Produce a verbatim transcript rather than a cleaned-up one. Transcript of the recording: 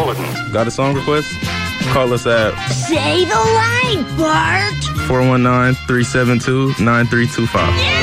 Bulletin. Got a song request? Call us at... Say the line, Bart! four one nine, three seven two, nine three two five. Yeah!